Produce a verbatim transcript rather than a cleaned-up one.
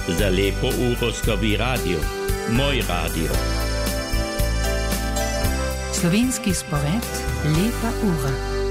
Za lepo uro skrbi radio, moj radio. Slovenski spored Lepa ura.